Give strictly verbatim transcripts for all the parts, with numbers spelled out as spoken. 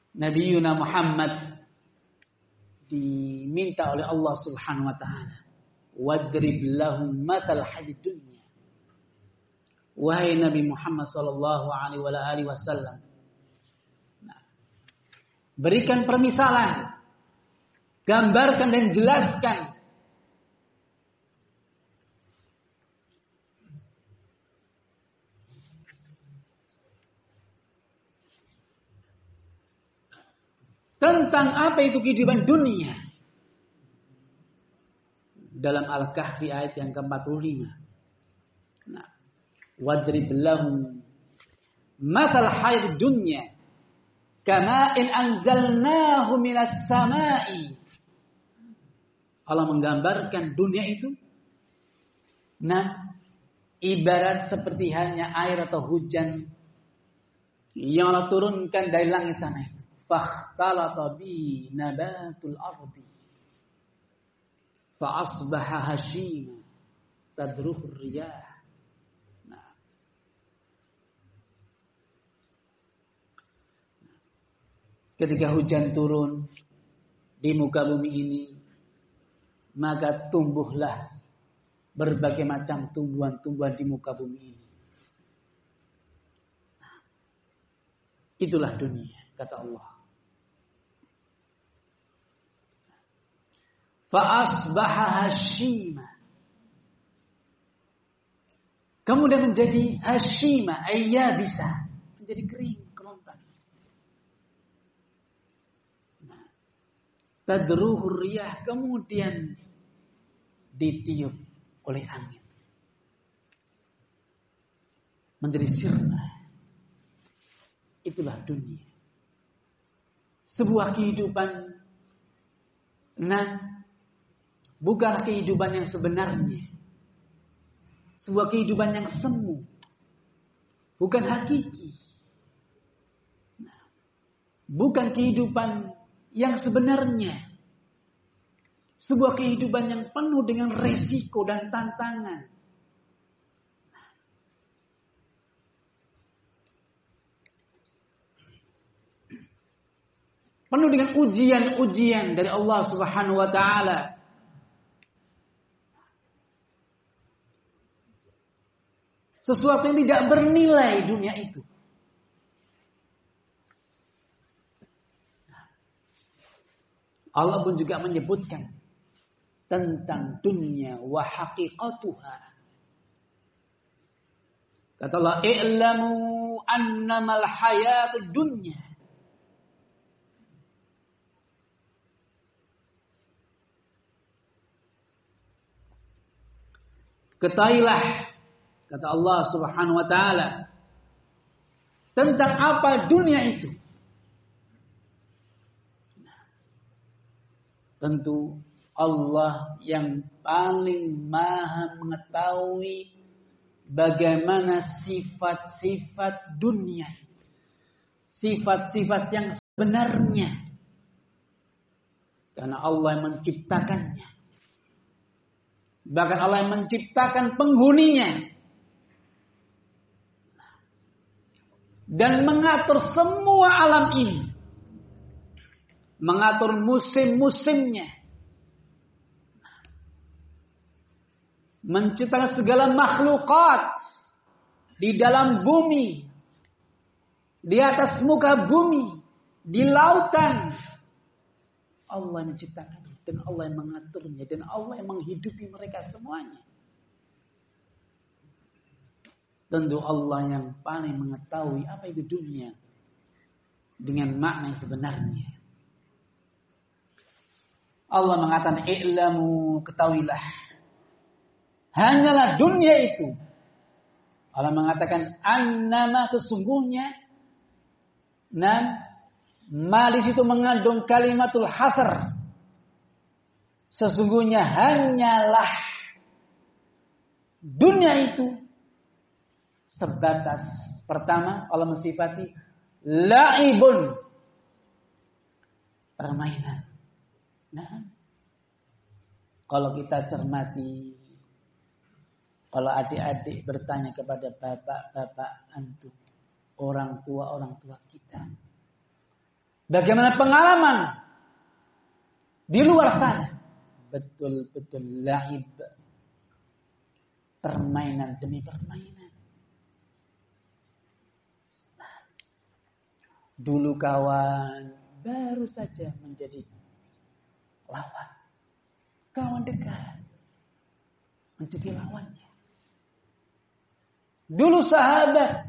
Nabi Yuna Muhammad diminta oleh Allah Subhanahu wa taala, wadrib lahum matal hayid dunya. Wahai Nabi Muhammad sallallahu alaihi wasallam, nah, berikan permisalan, gambarkan dan jelaskan tentang apa itu kehidupan dunia. Dalam Al-Kahfi ayat yang ke empat puluh lima. Nah, wadrib lahum mathal hayat dunya kama in anzalnahu minas samai. Allah menggambarkan dunia itu, nah, ibarat seperti hanya air atau hujan yang Allah turunkan dari langit sana. Fakhtalata bi nabatul ardi fa asbaha hashima tadruhu riyah. Nah, ketika hujan turun di muka bumi ini, maka tumbuhlah berbagai macam tumbuhan-tumbuhan di muka bumi ini. Nah, itulah dunia, kata Allah. Fa'asbaha hashima. Kemudian menjadi hashima, ayya bisa menjadi kering, kerontang. Nah, tadruhu riyah, kemudian ditiup oleh angin, menjadi sirna. Itulah dunia. Sebuah kehidupan, nah, bukan kehidupan yang sebenarnya. Sebuah kehidupan yang semu. Bukan hakiki. Nah, bukan kehidupan yang sebenarnya. Sebuah kehidupan yang penuh dengan resiko dan tantangan. Penuh dengan ujian-ujian dari Allah Subhanahu wa taala. Sesuatu yang tidak bernilai dunia itu. Allah pun juga menyebutkan tentang dunia wa haqiqatuha. Kata Allah, "I'lamu annamal hayatud dunya." Ketahuilah, kata Allah Subhanahu wa taala, tentang apa dunia itu. Nah, tentu Allah yang paling maha mengetahui bagaimana sifat-sifat dunia. Sifat-sifat yang sebenarnya. Karena Allah yang menciptakannya. Bahkan Allah yang menciptakan penghuninya. Dan mengatur semua alam ini. Mengatur musim-musimnya. Menciptakan segala makhlukat. Di dalam bumi. Di atas muka bumi. Di lautan. Allah yang menciptakan. Dan Allah yang mengaturnya. Dan Allah yang menghidupi mereka semuanya. Tentu Allah yang paling mengetahui apa itu dunia. Dengan makna yang sebenarnya. Allah mengatakan, "I'lamu," ketahuilah. Hanyalah dunia itu. Allah mengatakan, "Annama," sesungguhnya. Dan malis itu mengandung kalimatul hasr. Sesungguhnya hanyalah dunia itu sebatas, pertama Allah mensifati la'ibun, permainan. Nah, kalau kita cermati, kalau adik-adik bertanya kepada bapak-bapak antum, orang tua-orang tua kita, Bagaimana pengalaman di luar sana? Betul-betul laib. Permainan demi permainan. Dulu kawan baru saja menjadi lawan. Kawan dekat menjadi lawannya. Dulu sahabat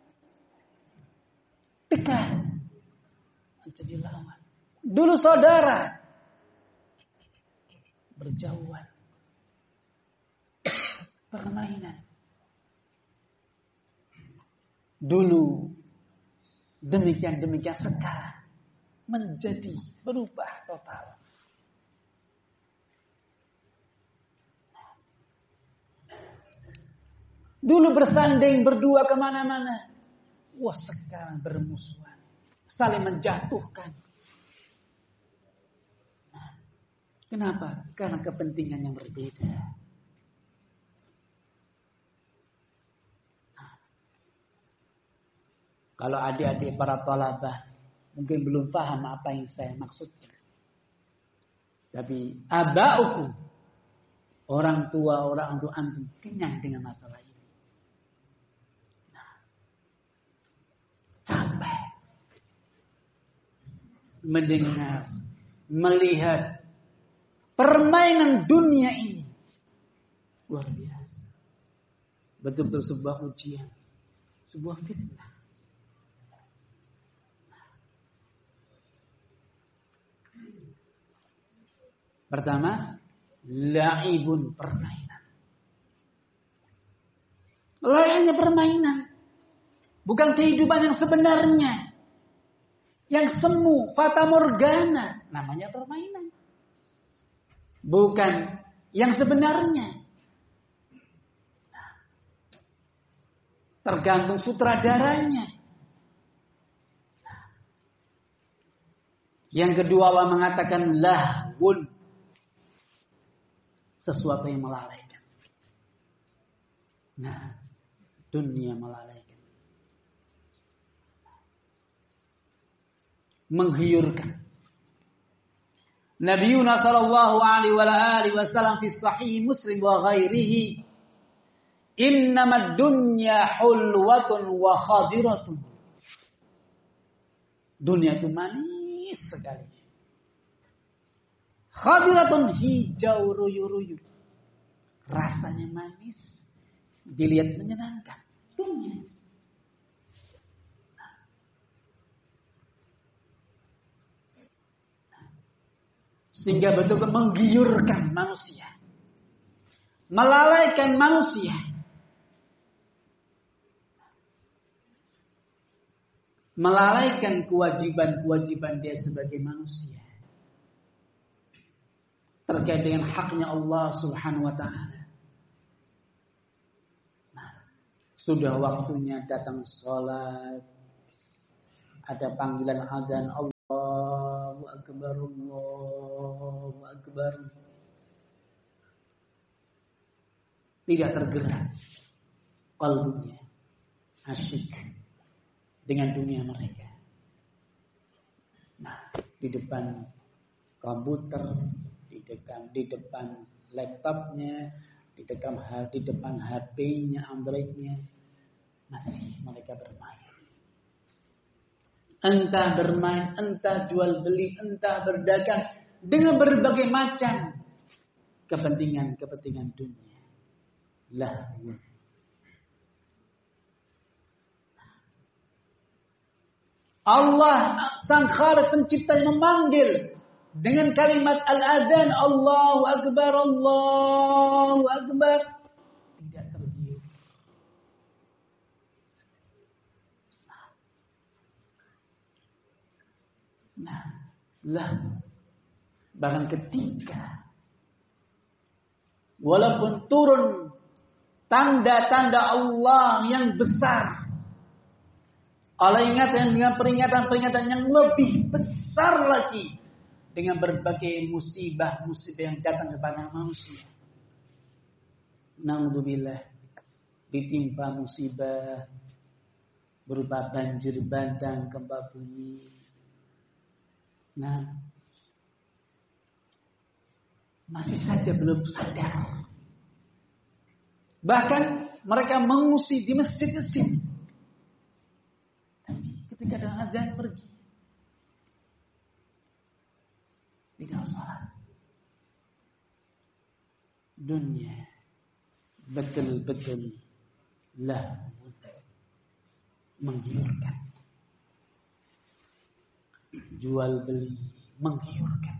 dekat menjadi lawan. Dulu saudara berjauhan. Permainan. Dulu demikian-demikian, sekarang menjadi berubah total. Dulu bersanding berdua kemana-mana. Wah, sekarang bermusuhan. Saling menjatuhkan. Nah, kenapa? Karena kepentingan yang berbeda. Nah, kalau adik-adik para thalabah mungkin belum paham apa yang saya maksudkan. Tapi abaukum, orang tua, orang tua antum kenyang dengan masalah ini. Sampai mendengar, melihat permainan dunia ini luar biasa. Betul-betul sebuah ujian, sebuah fitnah. Pertama, laibun, permainan. Layaknya permainan. Bukan kehidupan yang sebenarnya. Yang semu, fata morgana. Namanya permainan. Bukan yang sebenarnya. Tergantung sutradaranya. Yang kedua Allah mengatakan lahwun. Sesuatu yang melalaikan. Nah, dunia melalaikan. Menghiurkan. Nabi Yunus sallallahu alaihi wasallam fi sahih Muslim wa ghairihi, innamad dunya hulwatun wa khadiratun. Dunia itu manis sekali. Khadiratun, hijau ruyu-ruyu. Rasanya manis, dilihat menyenangkan. Dunia. Sehingga betul-betul menggiurkan manusia. Melalaikan manusia. Melalaikan kewajiban-kewajiban dia sebagai manusia. Terkait dengan haknya Allah subhanahu wa ta'ala. Nah, sudah waktunya datang sholat. Ada panggilan azan Allah. Allahu Akbar, Allahu Akbar. Tidak tergerak kalbunya, asyik dengan dunia mereka. Nah, di depan komputer, di depan di depan laptopnya, di depan di depan H P-nya, Android-nya, masih mereka bermain. Entah bermain, entah jual beli, entah berdagang dengan berbagai macam kepentingan-kepentingan dunia. Lah. Allah sang Khaliq pencipta memanggil dengan kalimat al-adzan, Allahu Akbar, Allahu Akbar. Tidak terdiam. Nah, lah, bahkan ketika walaupun turun tanda-tanda Allah yang besar, Allah ingatkan dengan peringatan-peringatan yang lebih besar lagi dengan berbagai musibah-musibah yang datang kepada manusia. Na'udzubillah, ditimpa musibah berupa banjir bandang, gempa bumi, Nah, masih saja belum sadar. Bahkan mereka mengungsi di masjid-masjid. Tapi ketika ada azan pergi. Tidak salat. Dunia betul-betul lah menggiurkan. Jual beli menggiurkan.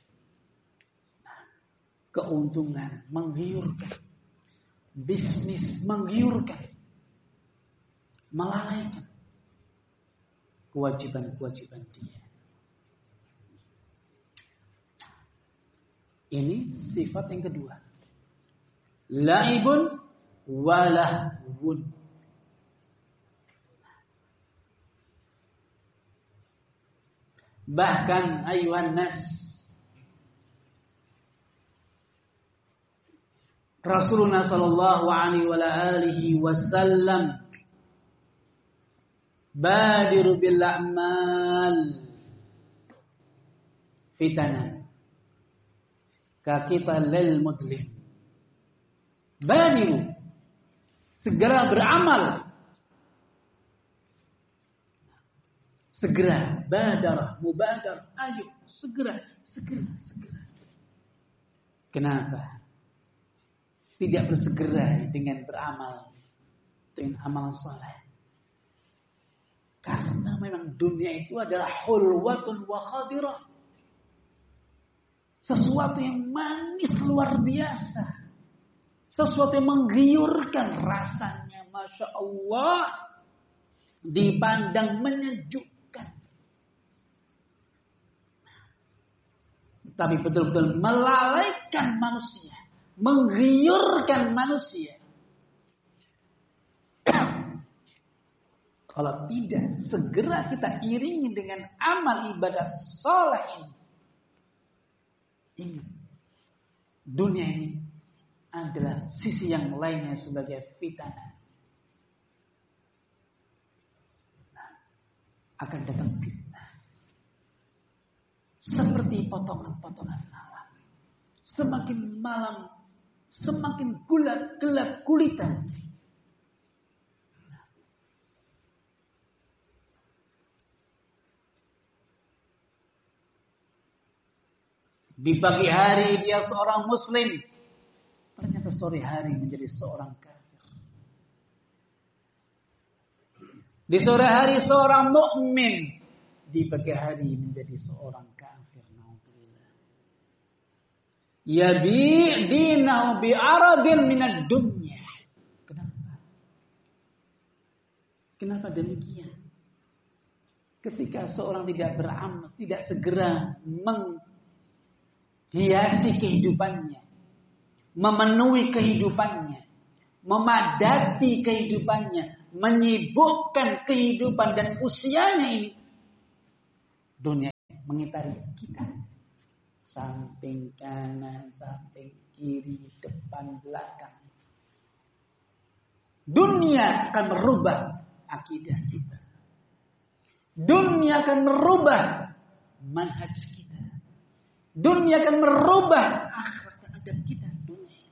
Keuntungan menggiurkan. Bisnis menggiurkan. Melalaikan kewajiban-kewajiban dia. Ini sifat yang kedua. Laibun walahwun. Bahkan ayuhan nas, Rasulullah sallallahu alaihi wasallam badiru bil a'mal fitanan ka qitalil mudlim. Badiru, segera beramal. Segera, badarah, mubadar, ayo, segera, segera, segera. Kenapa? Tidak bersegera dengan beramal, dengan amal saleh. Karena memang dunia itu adalah hulwatun wa khadirah. Sesuatu yang manis luar biasa. Sesuatu yang menggiurkan rasanya. Masya Allah. Dipandang menyejukkan. Tapi betul-betul melalaikan manusia. Menggiurkan manusia. Kalau tidak, segera kita iringi dengan amal ibadat soleh ini. Ini. Dunia ini adalah sisi yang lainnya sebagai fitnah. Nah, akan datang fitnah. Seperti potongan-potongan awan. Semakin malam, semakin gelap, gelap gulita. Di pagi hari dia seorang muslim. Ternyata sore hari menjadi seorang kafir. Di sore hari seorang mukmin. Di pagi hari menjadi seorang kafir. Nauzubillah. Yabi dinahu bi'aradin minad dunya. Kenapa? Kenapa demikian? Ketika seorang tidak beramal, tidak segera meng hiasi kehidupannya, memenuhi kehidupannya, memadati kehidupannya, menyibukkan kehidupan dan usianya ini, dunia mengitari kita, samping kanan, samping kiri, depan, belakang. Dunia akan merubah akidah kita. Dunia akan merubah manhaj kita. Dunia akan merubah akhlak dan adab kita. Dunia.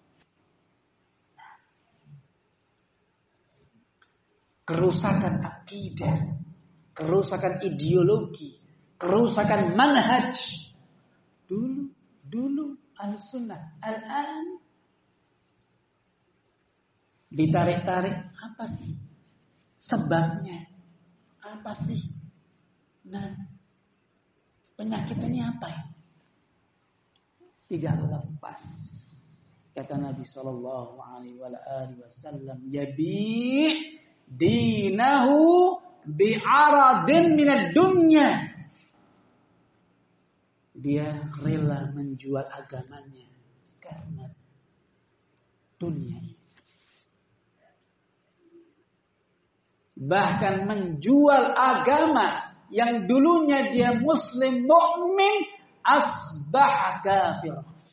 Kerusakan akidah, kerusakan ideologi, kerusakan manhaj. Dulu, dulu al-sunnah, al-an ditarik-tarik. Apa sih sebabnya? Apa sih? Nah, penyakit ini apa ya? Tidak lepas. Kata Nabi sallallahu alaihi wasallam, "Yabi dinahu bi'aradin minad dunya." Dia rela menjual agamanya karena dunia. Bahkan menjual agama yang dulunya dia muslim mukmin, asbah kafir.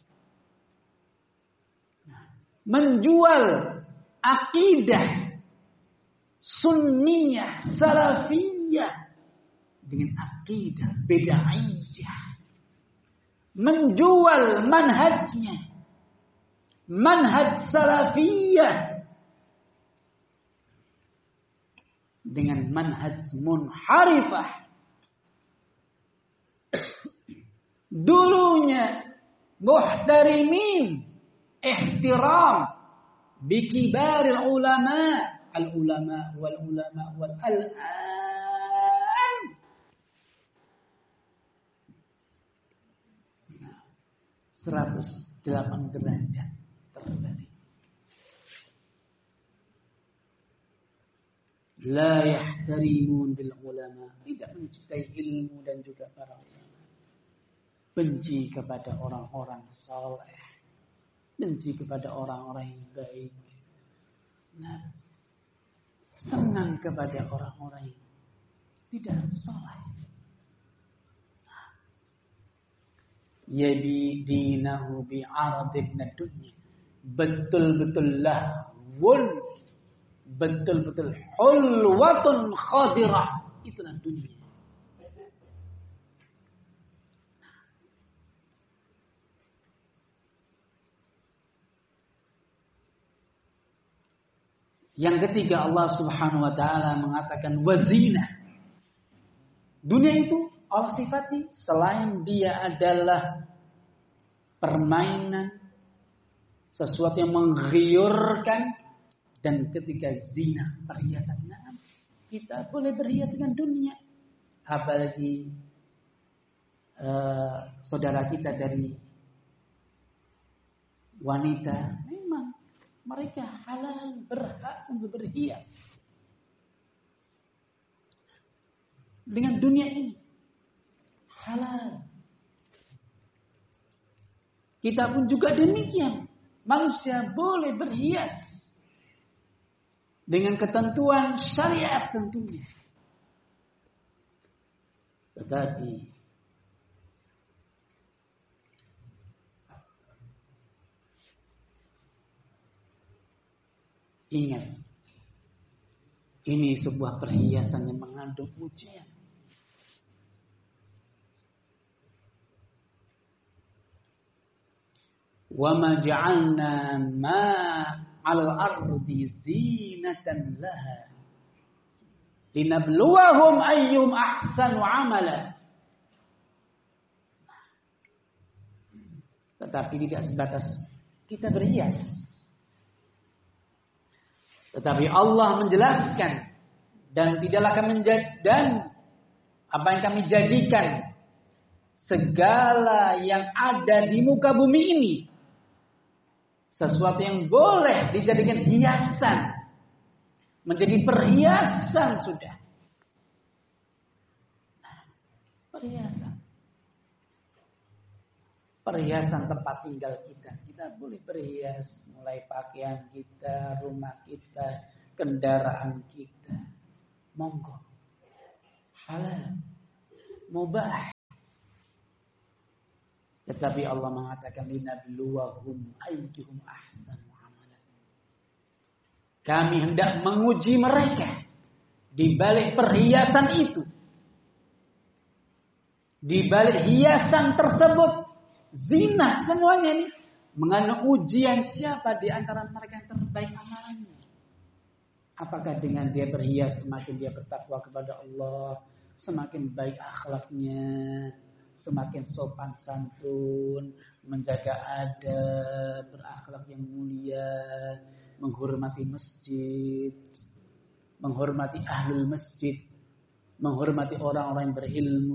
Menjual akidah sunniyah, salafiyah, dengan akidah bid'ahiyah, menjual manhajnya, manhaj salafiyah dengan manhaj munharifah. Dulunya muhtarimin, ihtiram bikibaril ulama, al ulama wal ulama wal al'an seratus delapan derajat terbalik. La yahtarimun bil ulama, tidak mencintai ilmu dan juga para ulama. Benci kepada orang-orang saleh, benci kepada orang-orang yang baik. Nah, senang kepada orang-orang yang tidak saleh. Yabi dinahu bi'aradib dunya. Betul-betul lahwun, betul-betul hulwatun khadirah. Itulah dunia. Yang ketiga, Allah Subhanahu wa taala mengatakan wazina. Dunia itu Allah sifati selain dia adalah permainan, sesuatu yang menggiurkan, dan ketika zina, perhiasan. Nah, kita boleh berhias dengan dunia. Apalagi uh, saudara kita dari wanita, memang mereka halal, berhak untuk berhias dengan dunia ini. Halal. Kita pun juga demikian. Manusia boleh berhias dengan ketentuan syariat tentunya. Tetapi ingat, ini sebuah perhiasan yang mengandung ujian. Wa ma ja'alna ma 'alal ardi zinatan laha linabluwahum ayyum ahsanu 'amala. Tetapi tidak sebatas kita berhias. Tetapi Allah menjelaskan, dan tidaklah kami menjadi, dan apa yang kami jadikan segala yang ada di muka bumi ini sesuatu yang boleh dijadikan hiasan, menjadi perhiasan sudah. Perhiasan. Perhiasan tempat tinggal kita. Kita boleh berhias, mulai pakaian kita, rumah kita, kendaraan kita. Monggo. Halal. Mubah. Tetapi Allah mengatakan linabluwahum ayyuhum ahsanu amalan. Kami hendak menguji mereka di balik perhiasan itu. Di balik hiasan tersebut, zina semuanya ini mengandung ujian siapa di antara mereka yang terbaik amalannya. Apakah dengan dia berhias semakin dia bertakwa kepada Allah, semakin baik akhlaknya, semakin sopan santun, menjaga adab, berakhlak yang mulia, menghormati masjid, menghormati ahlul masjid, menghormati orang-orang yang berilmu.